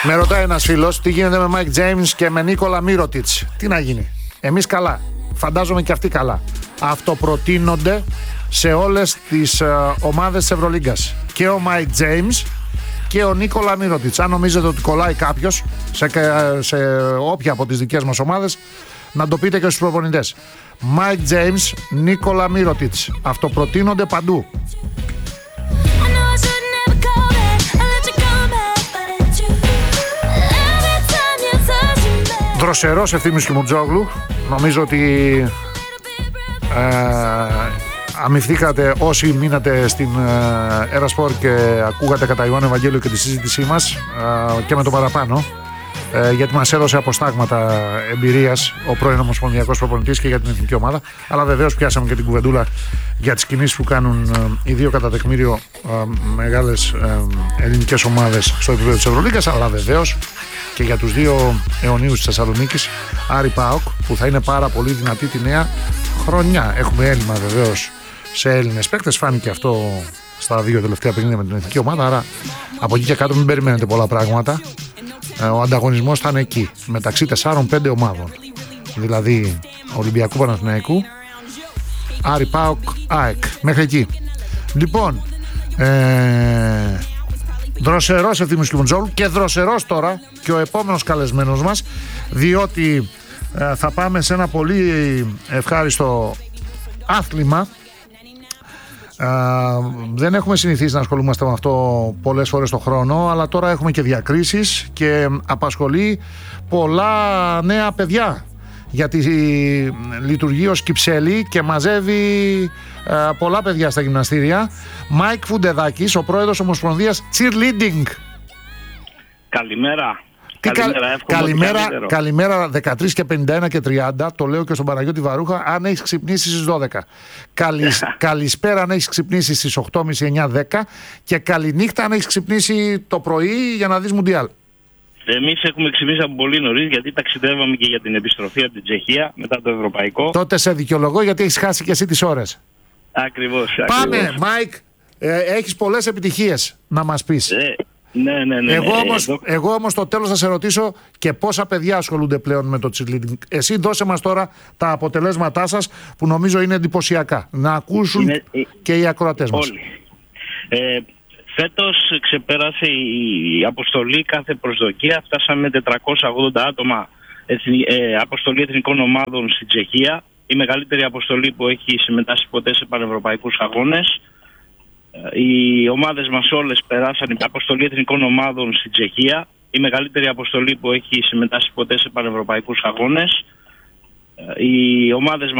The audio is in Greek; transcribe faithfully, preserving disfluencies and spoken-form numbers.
Με ρωτάει ένας φίλος τι γίνεται με Μάικ Τζέιμς και με Νίκολα Μίροτιτς. Τι να γίνει? Εμείς καλά. Φαντάζομαι και αυτοί καλά. Αυτοπροτείνονται σε όλες τις uh, ομάδες της Ευρωλίγκας. Και ο Μάικ Τζέιμς και ο Νίκολα Μίροτιτς. Αν νομίζετε ότι κολλάει κάποιος σε, σε όποια από τις δικές μας ομάδες, να το πείτε και στους προπονητές. Μάικ Τζέιμς, Νίκολα Μίροτιτς. Αυτοπροτείνονται παντού. Δροσερός Ευθύμης Κιμουτζόγλου. Νομίζω ότι ε, αμυφθήκατε όσοι μείνατε στην Έρα Σπορ και ακούγατε κατά Ιωάννη Ευαγγέλιο και τη συζήτησή μας ε, και με το παραπάνω, ε, γιατί μας έδωσε αποστάγματα εμπειρίας ο πρώην ομοσπονδιακός προπονητής και για την εθνική ομάδα. Αλλά βεβαίως πιάσαμε και την κουβεντούλα για τις κινήσεις που κάνουν ε, οι δύο κατά τεκμήριο ε, μεγάλες ε, ελληνικές ομάδες στο επίπεδο της Ευρωλίγκας, αλλά βεβαίως και για τους δύο αιωνίους της Θεσσαλονίκης, Άρη ΠΑΟΚ, που θα είναι πάρα πολύ δυνατή τη νέα χρονιά. Έχουμε έλλειμμα βεβαίως σε Έλληνες παίκτες, φάνηκε αυτό στα δύο τελευταία παιχνίδια με την εθνική ομάδα, άρα από εκεί και κάτω μην περιμένετε πολλά πράγματα. Ο ανταγωνισμός θα είναι εκεί, μεταξύ τεσσάρων πέντε ομάδων, δηλαδή Ολυμπιακού, Παναθηναϊκού, Άρη ΠΑΟΚ, ΑΕΚ, μέχρι εκεί. Λοιπόν, ε... δροσερός Ευθύμης Κιμουτζόγλου και δροσερός τώρα και ο επόμενος καλεσμένος μας, διότι ε, θα πάμε σε ένα πολύ ευχάριστο άθλημα. Ε, δεν έχουμε συνηθίσει να ασχολούμαστε με αυτό πολλές φορές το χρόνο, αλλά τώρα έχουμε και διακρίσεις και απασχολεί πολλά νέα παιδιά, γιατί λειτουργεί ως Κυψέλη και μαζεύει ε, πολλά παιδιά στα γυμναστήρια. Μάικ Φουντεδάκης, ο πρόεδρος Ομοσπονδίας Cheerleading. Καλημέρα. Τι καλημέρα, κα... καλημέρα, καλημέρα δεκατρείς και πενήντα ένα και τριάντα, το λέω και στον Παναγιώτη Βαρούχα, αν έχεις ξυπνήσει στις δώδεκα. Καλης... Καλησπέρα αν έχεις ξυπνήσει στις οκτώ και μισή, εννιά, δέκα και καληνύχτα αν έχεις ξυπνήσει το πρωί για να δεις Μουντιάλ. Εμείς έχουμε ξυπνήσει από πολύ νωρίς, γιατί ταξιδεύαμε και για την επιστροφή από την Τσεχία μετά το ευρωπαϊκό. Τότε σε δικαιολογώ, γιατί έχεις χάσει και εσύ τις ώρες. Ακριβώς. Πάμε, ακριβώς. Μάικ, ε, έχεις πολλές επιτυχίες να μας πεις. Ε, ναι, ναι, ναι. Εγώ ναι, όμως, εδώ... εγώ όμως το τέλος θα σε ρωτήσω και πόσα παιδιά ασχολούνται πλέον με το cheerleading. Εσύ δώσε μας τώρα τα αποτελέσματά σας, που νομίζω είναι εντυπωσιακά. Να ακούσουν είναι... και οι ακροατές μας. Όλοι. Ε, Φέτος ξεπέρασε η αποστολή κάθε προσδοκία. Φτάσαμε τετρακόσια ογδόντα άτομα εθνι, ε, αποστολή εθνικών ομάδων στην Τσεχία. Η μεγαλύτερη αποστολή που έχει συμμετάσχει ποτέ σε πανευρωπαϊκούς αγώνες. Ε, οι ομάδες μας όλες περάσαν η αποστολή εθνικών ομάδων στην Τσεχία. Η μεγαλύτερη αποστολή που έχει συμμετάσχει ποτέ σε πανευρωπαϊκούς αγώνες. Ε, οι ομάδες